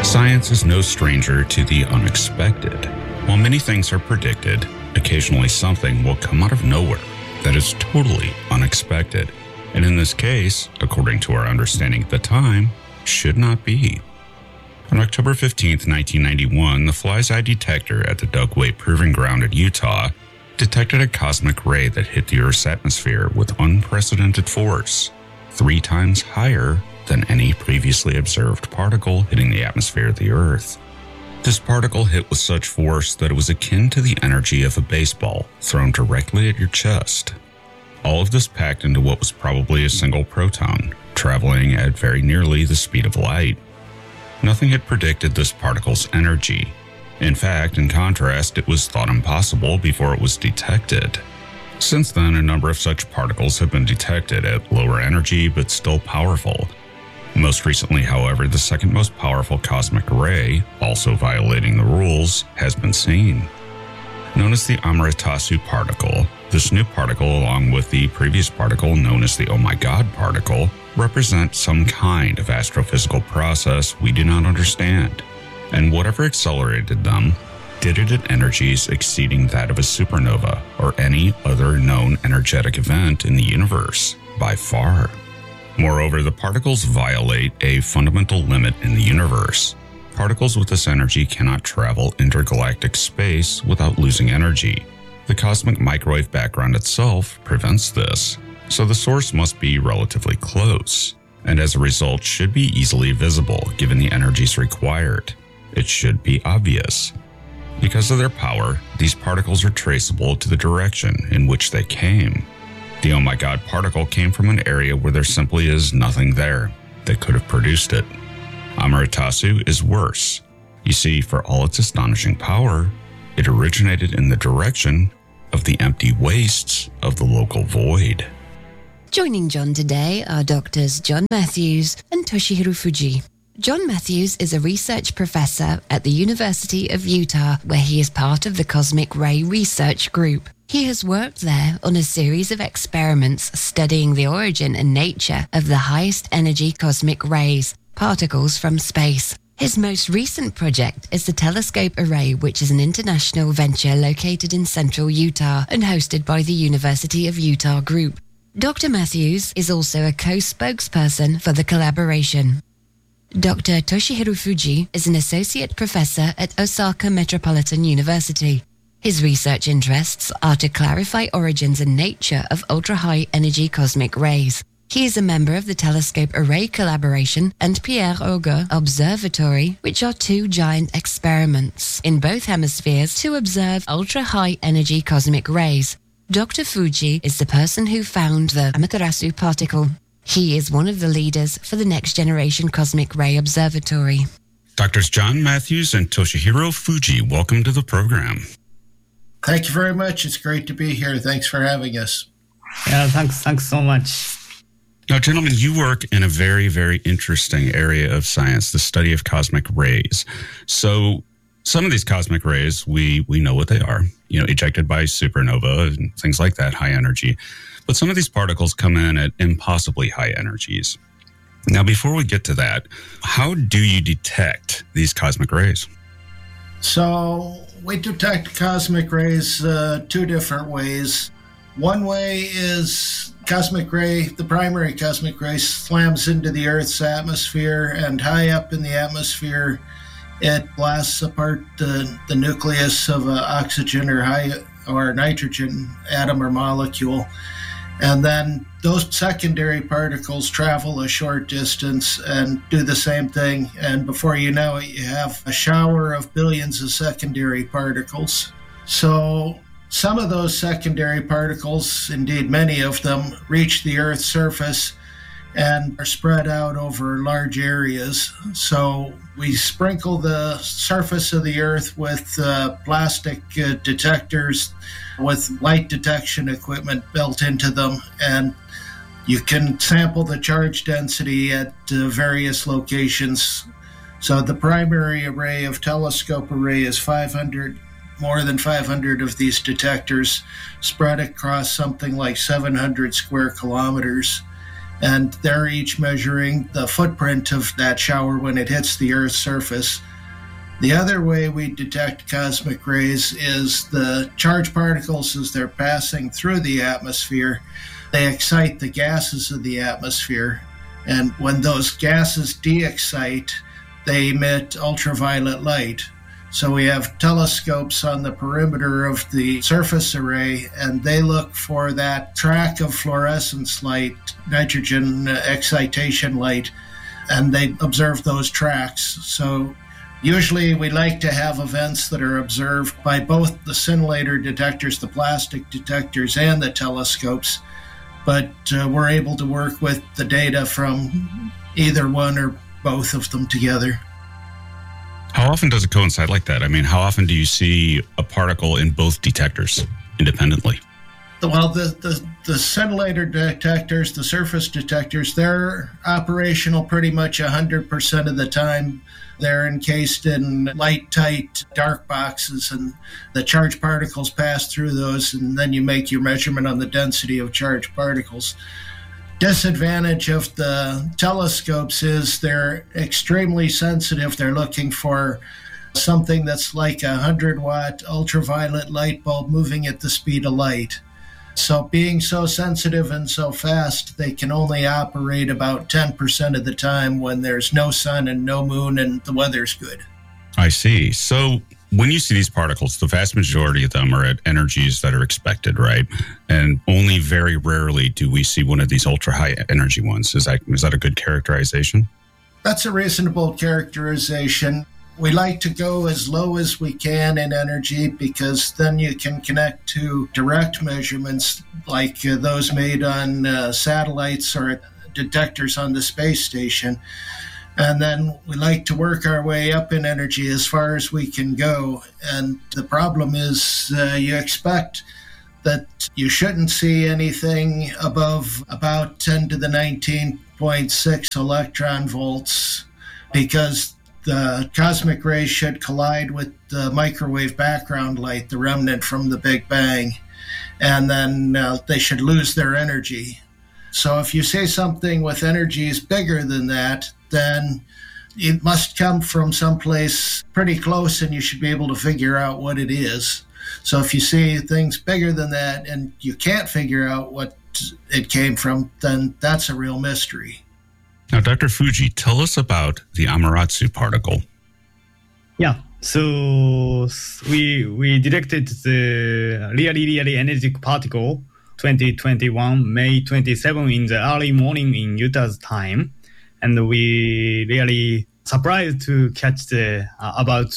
Science is no stranger to the unexpected. While many things are predicted, occasionally something will come out of nowhere that is totally unexpected. And in this case, according to our understanding at the time, should not be. On October 15th, 1991, the Fly's Eye detector at the Dugway Proving Ground in Utah detected a cosmic ray that hit the Earth's atmosphere with unprecedented force, 3 times higher than any previously observed particle hitting the atmosphere of the Earth. This particle hit with such force that it was akin to the energy of a baseball thrown directly at your chest. All of this packed into what was probably a single proton, traveling at very nearly the speed of light. Nothing had predicted this particle's energy. In fact, in contrast, it was thought impossible before it was detected. Since then, a number of such particles have been detected at lower energy but still powerful. Most recently, however, the second most powerful cosmic ray, also violating the rules, has been seen. Known as the Amaterasu particle, this new particle, along with the previous particle known as the Oh My God particle, represent some kind of astrophysical process we do not understand, and whatever accelerated them did it at energies exceeding that of a supernova or any other known energetic event in the universe, by far. Moreover, the particles violate a fundamental limit in the universe. Particles with this energy cannot travel intergalactic space without losing energy. The cosmic microwave background itself prevents this, so the source must be relatively close, and as a result should be easily visible given the energies required. It should be obvious. Because of their power, these particles are traceable to the direction in which they came. The Oh My God particle came from an area where there simply is nothing there that could have produced it. Amaterasu is worse. You see, for all its astonishing power, it originated in the direction of the empty wastes of the local void. Joining John today are Doctors John Matthews and Toshihiro Fuji. John Matthews is a research professor at the University of Utah, where he is part of the Cosmic Ray Research Group. He has worked there on a series of experiments studying the origin and nature of the highest energy cosmic rays, particles from space. His most recent project is the Telescope Array, which is an international venture located in central Utah and hosted by the University of Utah Group. Dr. Matthews is also a co-spokesperson for the collaboration. Dr. Toshihiro Fuji is an associate professor at Osaka Metropolitan University. His research interests are to clarify origins and nature of ultra-high energy cosmic rays. He is a member of the Telescope Array Collaboration and Pierre Auger Observatory, which are 2 giant experiments in both hemispheres to observe ultra-high energy cosmic rays. Dr. Fuji is the person who found the Amaterasu particle. He is one of the leaders for the Next Generation Cosmic Ray Observatory. Doctors John Matthews and Toshihiro Fuji, welcome to the program. Thank you very much. It's great to be here. Thanks for having us. Yeah, thanks so much. Now, gentlemen, you work in a very, very interesting area of science, the study of cosmic rays. So some of these cosmic rays, we know what they are, ejected by supernova and things like that, high energy. But some of these particles come in at impossibly high energies. Now, before we get to that, how do you detect these cosmic rays? So we detect cosmic rays 2 different ways. One way is cosmic ray, the primary cosmic ray slams into the Earth's atmosphere, and high up in the atmosphere, it blasts apart the nucleus of an oxygen or nitrogen atom or molecule. And then those secondary particles travel a short distance and do the same thing. And before you know it, you have a shower of billions of secondary particles. So some of those secondary particles, indeed many of them, reach the Earth's surface and are spread out over large areas. So we sprinkle the surface of the Earth with plastic detectors with light detection equipment built into them, and you can sample the charge density at various locations. So the primary array of telescope array is more than 500 of these detectors spread across something like 700 square kilometers. and they're each measuring the footprint of that shower when it hits the Earth's surface. The other way we detect cosmic rays is the charged particles as they're passing through the atmosphere. They excite the gases of the atmosphere, and when those gases de-excite, they emit ultraviolet light. So we have telescopes on the perimeter of the surface array, and they look for that track of fluorescence light, nitrogen excitation light, and they observe those tracks. So usually we like to have events that are observed by both the scintillator detectors, the plastic detectors, and the telescopes, but we're able to work with the data from either one or both of them together. How often does it coincide like that? I mean, how often do you see a particle in both detectors independently? Well, the scintillator detectors, the surface detectors, they're operational pretty much 100% of the time. They're encased in light-tight dark boxes, and the charged particles pass through those, and then you make your measurement on the density of charged particles. Disadvantage of the telescopes is they're extremely sensitive. They're looking for something that's like a 100-watt ultraviolet light bulb moving at the speed of light. So being so sensitive and so fast, they can only operate about 10% of the time when there's no sun and no moon and the weather's good. I see. So when you see these particles, the vast majority of them are at energies that are expected, right? And only very rarely do we see one of these ultra-high energy ones. Is that a good characterization? That's a reasonable characterization. We like to go as low as we can in energy because then you can connect to direct measurements like those made on satellites or detectors on the space station. And then we like to work our way up in energy as far as we can go. And the problem is you expect that you shouldn't see anything above about 10 to the 19.6 electron volts because the cosmic rays should collide with the microwave background light, the remnant from the Big Bang, and then they should lose their energy. So if you say something with energies bigger than that, then it must come from someplace pretty close and you should be able to figure out what it is. So if you see things bigger than that and you can't figure out what it came from, then that's a real mystery. Now, Dr. Fuji, tell us about the Amaterasu particle. Yeah, so we detected the really energetic particle 2021, May 27 in the early morning in Utah's time. And we really surprised to catch the about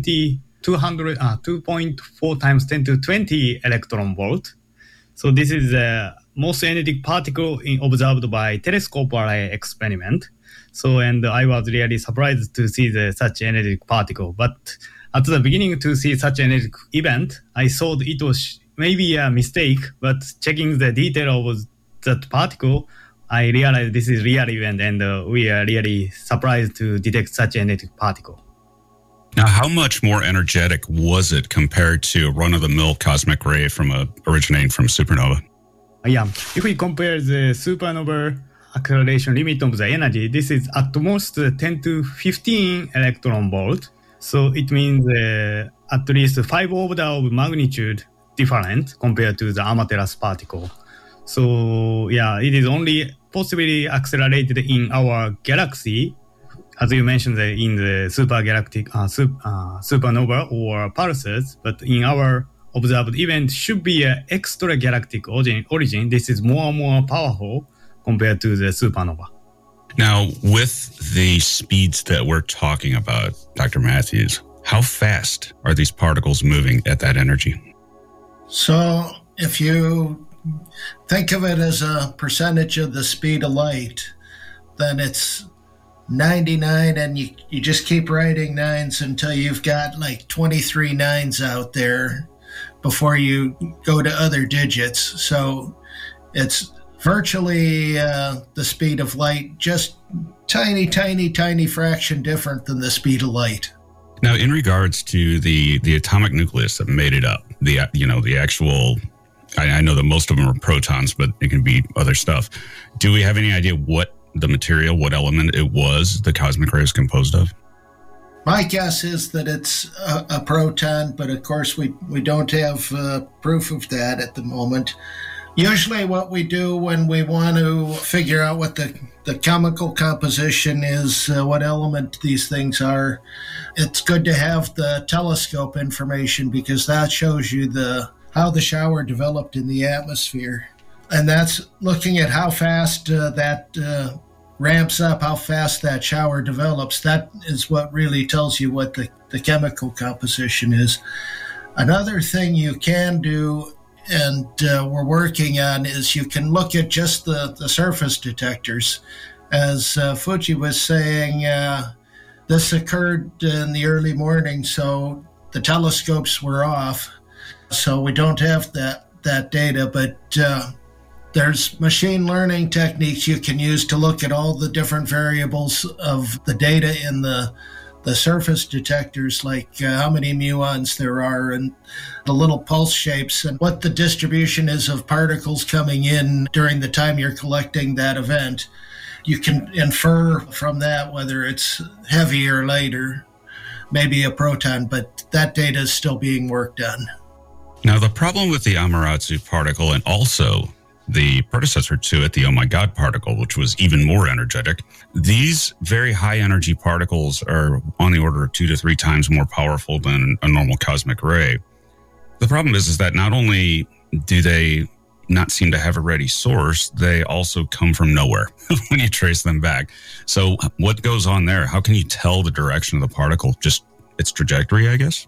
2.4 times 10 to 20 electron volt. So this is the most energetic particle observed by telescope array experiment. So, and I was really surprised to see such energetic particle. But at the beginning to see such energetic event, I thought it was maybe a mistake, but checking the detail of that particle, I realized this is real event, and we are really surprised to detect such energetic particle. Now, how much more energetic was it compared to a run-of-the-mill cosmic ray originating from supernova? Yeah, if we compare the supernova acceleration limit of the energy, this is at most 10 to 15 electron volt. So it means at least 5 order of magnitude different compared to the Amaterasu particle. So yeah, it is only possibly accelerated in our galaxy, as you mentioned, in the supergalactic supernova or pulsars. But in our observed event, should be an extragalactic origin. This is more and more powerful compared to the supernova. Now, with the speeds that we're talking about, Dr. Matthews, how fast are these particles moving at that energy? So if you think of it as a percentage of the speed of light, then it's 99, and you just keep writing nines until you've got like 23 nines out there before you go to other digits. So it's virtually the speed of light, just tiny fraction different than the speed of light. Now, in regards to the atomic nucleus that made it up, the actual I know that most of them are protons, but it can be other stuff. Do we have any idea what the material, what element it was the cosmic ray is composed of? My guess is that it's a proton, but of course we don't have proof of that at the moment. Usually what we do when we want to figure out what the chemical composition is, what element these things are, it's good to have the telescope information because that shows you how the shower developed in the atmosphere. And that's looking at how fast that ramps up, how fast that shower develops. That is what really tells you what the chemical composition is. Another thing you can do, and we're working on, is you can look at just the surface detectors. As Fuji was saying, this occurred in the early morning, so the telescopes were off. So we don't have that data, but there's machine learning techniques you can use to look at all the different variables of the data in the surface detectors, like how many muons there are and the little pulse shapes and what the distribution is of particles coming in during the time you're collecting that event. You can infer from that whether it's heavy or light or maybe a proton, but that data is still being worked on. Now, the problem with the Amaterasu particle and also the predecessor to it, the Oh My God particle, which was even more energetic, these very high energy particles are on the order of 2 to 3 times more powerful than a normal cosmic ray. The problem is that not only do they not seem to have a ready source, they also come from nowhere when you trace them back. So what goes on there? How can you tell the direction of the particle? Just its trajectory, I guess?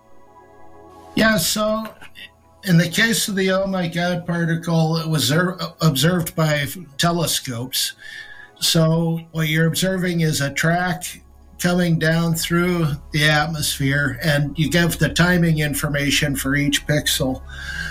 Yeah, so in the case of the Oh My God particle, it was observed by telescopes. So what you're observing is a track coming down through the atmosphere, and you give the timing information for each pixel.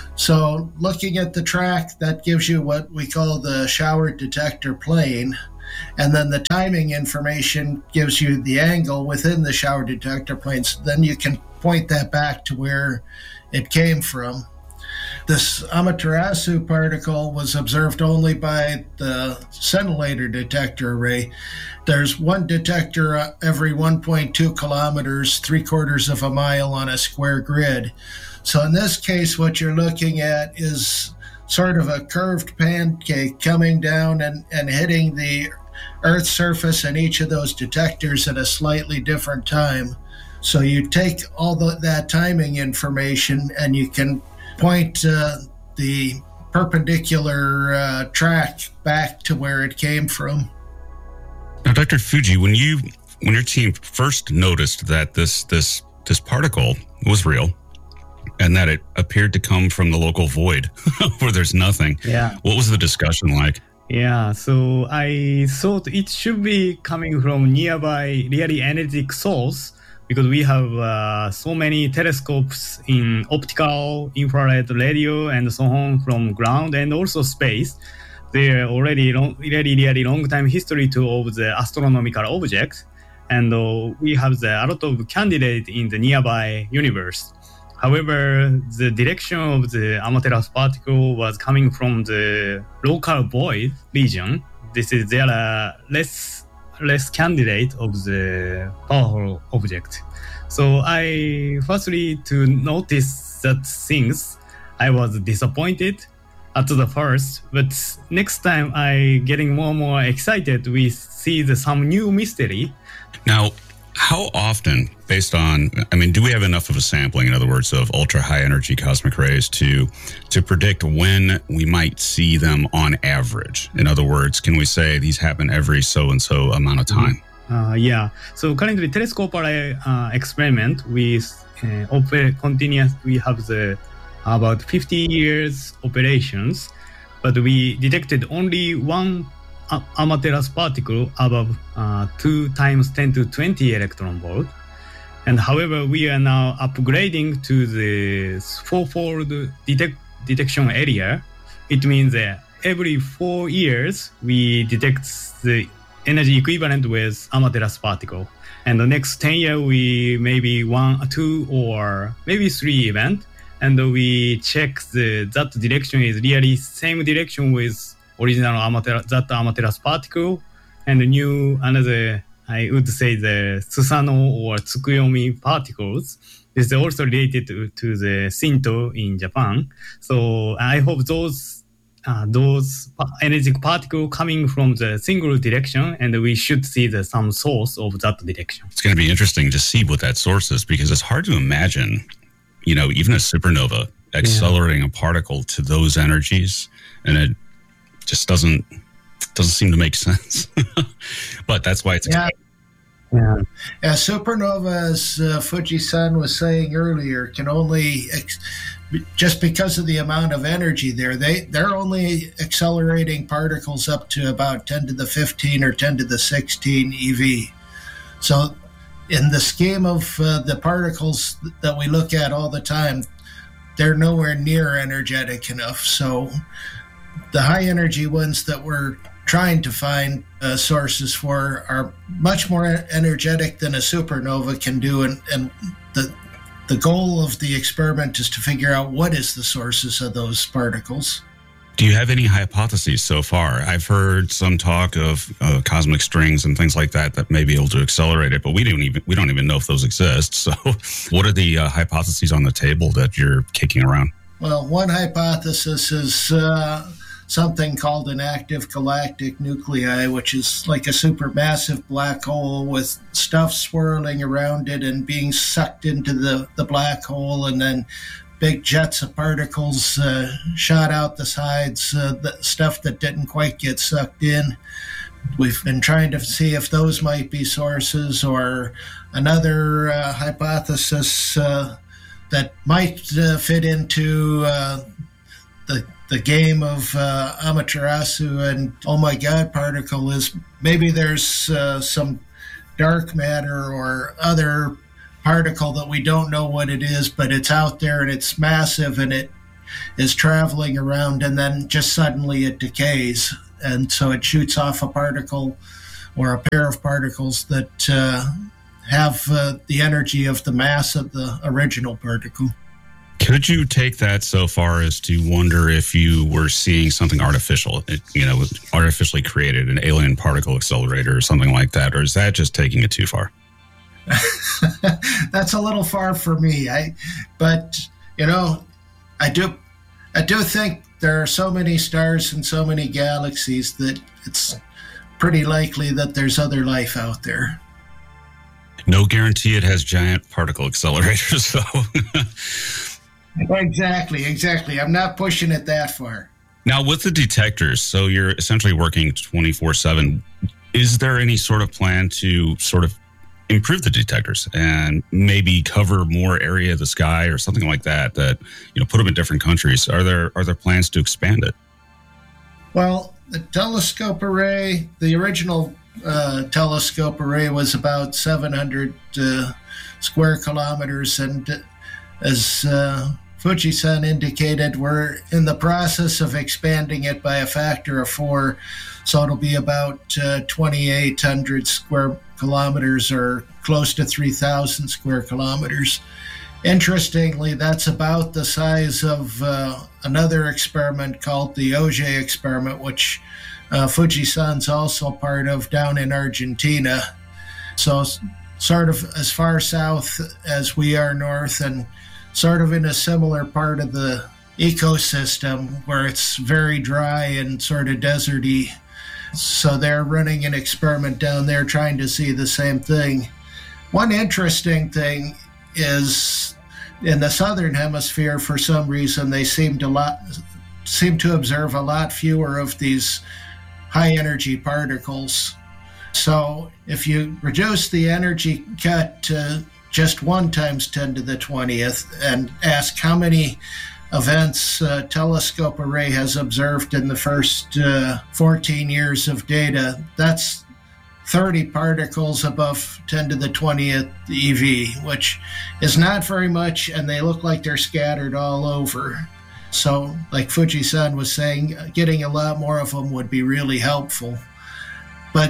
So looking at the track, that gives you what we call the shower detector plane. And then the timing information gives you the angle within the shower detector planes. Then you can point that back to where it came from. This Amaterasu particle was observed only by the scintillator detector array. There's one detector every 1.2 kilometers, 3/4 of a mile on a square grid. So in this case, what you're looking at is sort of a curved pancake coming down and hitting the Earth's surface and each of those detectors at a slightly different time. So you take all that timing information and you can point the perpendicular track back to where it came from. Now, Dr. Fuji, when your team first noticed that this particle was real and that it appeared to come from the local void where there's nothing, what was the discussion like? Yeah, so I thought it should be coming from nearby really energetic source, because we have so many telescopes in optical, infrared, radio, and so on from ground and also space. They're already really long time history of the astronomical objects, and we have a lot of candidates in the nearby universe. However, the direction of the Amaterasu particle was coming from the local void region. There are less candidate of the powerful object. So I firstly to notice that things, I was disappointed at the first, but next time I getting more and more excited. We see some new mystery. Now, how often, based on, do we have enough of a sampling, in other words, of ultra high energy cosmic rays to predict when we might see them on average? In other words, can we say these happen every so and so amount of time? So currently telescope array experiment with continuous, we have about 50 years operations, but we detected only one Amaterasu particle above 2 times 10 to 20 electron volt. And however, we are now upgrading to the 4-fold detection area. It means that every 4 years, we detect the energy equivalent with Amaterasu particle. And the next 10 years, we maybe 1, 2, or maybe 3 event. and we check that direction is really same direction with original Amaterasu particle, and another, I would say, the Susanoo or Tsukuyomi particles is also related to the Shinto in Japan. So I hope those energetic particles coming from the single direction, and we should see some source of that direction. It's going to be interesting to see what that source is, because it's hard to imagine, even a supernova accelerating a particle to those energies, and it just doesn't seem to make sense. But that's why it's exciting. Yeah, supernova, as Fuji-san was saying earlier, can only, just because of the amount of energy there, they're only accelerating particles up to about 10 to the 15 or 10 to the 16 eV. So in the scheme of the particles that we look at all the time, they're nowhere near energetic enough. So the high energy ones that we're trying to find sources for are much more energetic than a supernova can do, and the goal of the experiment is to figure out what is the sources of those particles. Do you have any hypotheses so far? I've heard some talk of cosmic strings and things like that may be able to accelerate it, but we don't even know if those exist. So what are the hypotheses on the table that you're kicking around? Well, one hypothesis is something called an active galactic nuclei, which is like a supermassive black hole with stuff swirling around it and being sucked into the black hole, and then big jets of particles shot out the sides, the stuff that didn't quite get sucked in. We've been trying to see if those might be sources, or another hypothesis that might fit into the game of Amaterasu and oh my god particle is maybe there's some dark matter or other particle that we don't know what it is, but it's out there and it's massive and it is traveling around, and then just suddenly it decays, and so it shoots off a particle or a pair of particles that have the energy of the mass of the original particle. Could you take that so far as to wonder if you were seeing something artificial, artificially created, an alien particle accelerator or something like that, or is that just taking it too far? That's a little far for me. But I do think there are so many stars and so many galaxies that it's pretty likely that there's other life out there. No guarantee it has giant particle accelerators, though. Exactly. I'm not pushing it that far. Now, with the detectors, so you're essentially working 24/7. Is there any sort of plan to sort of improve the detectors and maybe cover more area of the sky or something like that? Put them in different countries. Are there plans to expand it? Well, the telescope array, the original telescope array was about 700 square kilometers, and as Fuji-san indicated, we're in the process of expanding it by a factor of 4, so it'll be about 2,800 square kilometers, or close to 3,000 square kilometers. Interestingly, that's about the size of another experiment called the Auger experiment, which Fuji-san's also part of down in Argentina. So sort of as far south as we are north, and sort of in a similar part of the ecosystem where it's very dry and sort of deserty. So they're running an experiment down there trying to see the same thing. One interesting thing is in the southern hemisphere, for some reason, they seem to observe a lot fewer of these high energy particles. So if you reduce the energy cut to just 1 times 10 to the 20th and ask how many events telescope array has observed in the first 14 years of data, that's 30 particles above 10 to the 20th EV, which is not very much, and they look like they're scattered all over. So like Fuji-san was saying, getting a lot more of them would be really helpful. But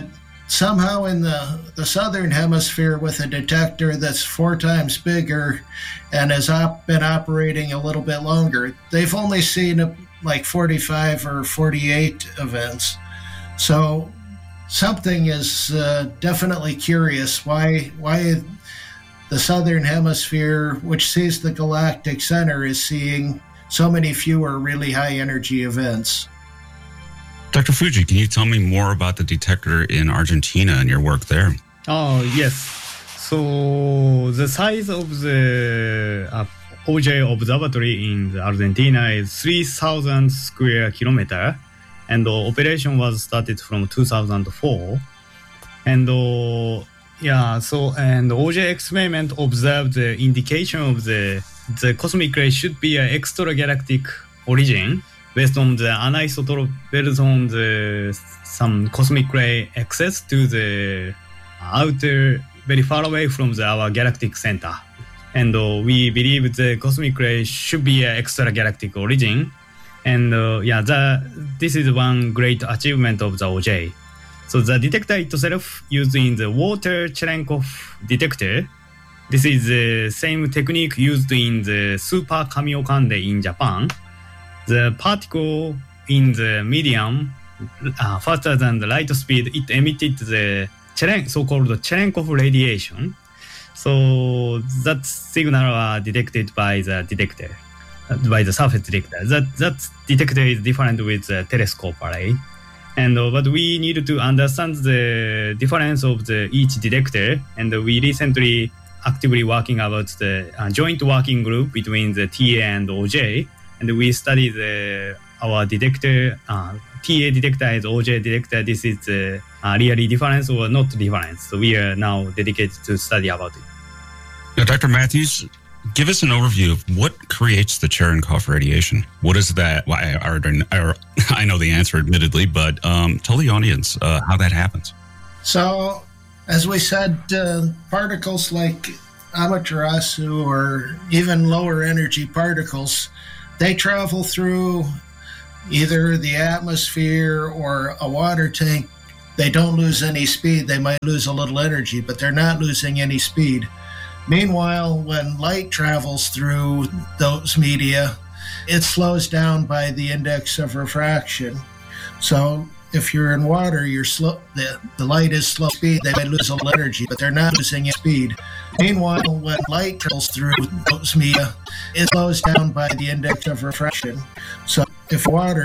somehow in the southern hemisphere with a detector that's 4 times bigger and has been operating a little bit longer, they've only seen like 45 or 48 events. So something is definitely curious why the southern hemisphere, which sees the galactic center, is seeing so many fewer really high energy events. Dr. Fujii, can you tell me more about the detector in Argentina and your work there? Oh, yes. So the size of the OJ observatory in Argentina is 3,000 square kilometer, and the operation was started from 2004. And the OJ experiment observed the indication of the cosmic ray should be an extragalactic origin, based on the anisotropy based on some cosmic ray access to the outer, very far away from our galactic center. And we believe the cosmic ray should be an extragalactic origin. And this is one great achievement of the OJ. So the detector itself used in the water Cherenkov detector. This is the same technique used in the Super Kamiokande in Japan. The particle in the medium, faster than the light speed, it emitted the so-called Cherenkov radiation. So that signal are detected by the detector, by the surface detector. That detector is different with the telescope array. And but we need to understand the difference of each detector. And we recently actively working about the joint working group between the TA and OJ. And we studied our detector, TA detector as OJ detector. This is really difference or not difference. So we are now dedicated to study about it. Now, Dr. Matthews, give us an overview of what creates the Cherenkov radiation. What is that? I know the answer, admittedly, but tell the audience how that happens. So, as we said, particles like Amaterasu or even lower energy particles, they travel through either the atmosphere or a water tank. They don't lose any speed. They might lose a little energy, but they're not losing any speed. Meanwhile, when light travels through those media, it slows down by the index of refraction. So if you're in water, the light is slow speed. They may lose a little energy, but they're not losing any speed. Meanwhile, when light travels through those media, it slows down by the index of refraction. So if water,